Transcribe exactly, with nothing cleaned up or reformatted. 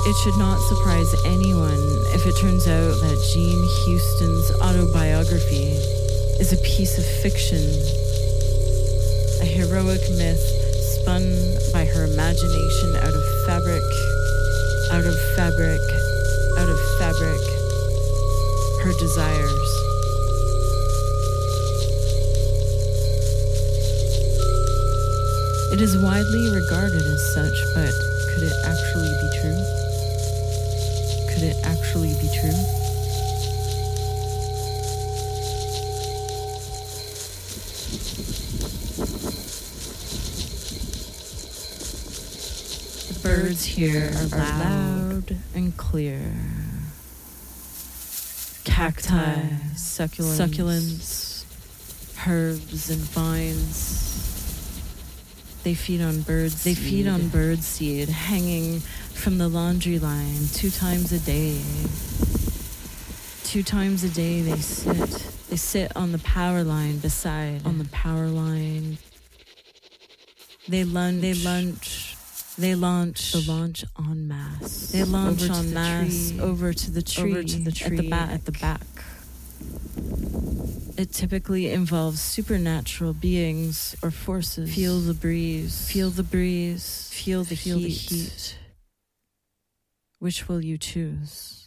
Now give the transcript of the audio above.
It should not surprise anyone if it turns out that Jean Houston's autobiography is a piece of fiction, a heroic myth spun by her imagination out of fabric, out of fabric, out of fabric, her desires. It is widely regarded as such, but could it actually be true? Could it actually be true? The birds here are loud and clear. Cacti, succulents, succulents, herbs and vines. They feed on birds. They feed on bird seed hanging from the laundry line two times a day. Two times a day they sit. They sit on the power line beside. On the power line. They lunch. They lunch. They launch. The launch en masse. They launch en masse over to the tree. Over to the tree at the back. At the back. It typically involves supernatural beings or forces. Feel the breeze. Feel the breeze. Feel the, feel heat. the heat. Which will you choose?